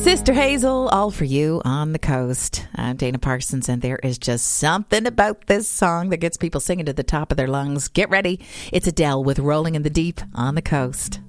Sister Hazel, all for you on the coast. I'm Dana Parsons, and there is just something about this song that gets people singing to the top of their lungs. Get ready. It's Adele with Rolling in the Deep on the Coast.